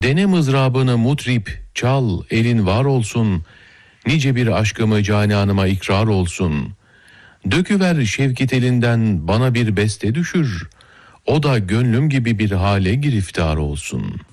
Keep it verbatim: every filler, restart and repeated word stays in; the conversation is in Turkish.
Dene mızrabını mutrip, çal, elin var olsun. Nice bir aşkımı cananıma ikrar olsun. Döküver şevki elinden bana bir beste düşür. O da gönlüm gibi bir hale giriftar olsun.''